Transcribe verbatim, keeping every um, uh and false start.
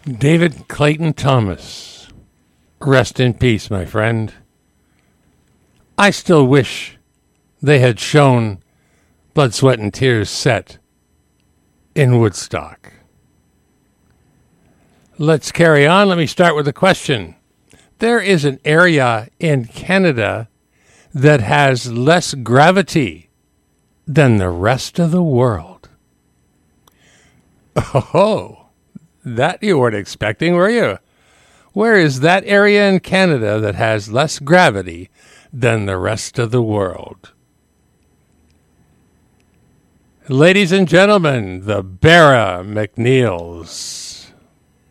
David Clayton Thomas, rest in peace, my friend. I still wish they had shown Blood, Sweat, and Tears set in Woodstock. Let's carry on. Let me start with a question. There is an area in Canada that has less gravity than the rest of the world. Oh, that you weren't expecting, were you? Where is that area in Canada that has less gravity than the rest of the world? Ladies and gentlemen, the Barra MacNeils.